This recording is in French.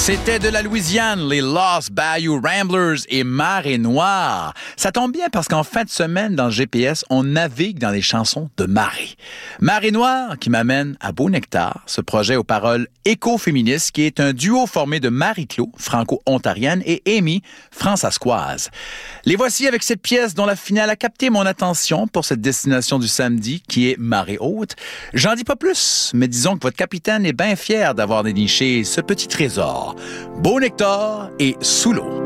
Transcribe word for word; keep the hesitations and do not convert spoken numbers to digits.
C'était de la Louisiane, les Lost Bayou Ramblers et Marée Noire. Ça tombe bien parce qu'en fin de semaine, dans le G P S, on navigue dans les chansons de Marée. Marée Noire qui m'amène à Beau Nectar, ce projet aux paroles écoféministes qui est un duo formé de Marie-Claude, franco-ontarienne, et Amy, fransaskoise. Les voici avec cette pièce dont la finale a capté mon attention pour cette destination du samedi qui est Marée Haute. J'en dis pas plus, mais disons que votre capitaine est bien fier d'avoir déniché ce petit trésor. Beau Nectar et Sous l'eau.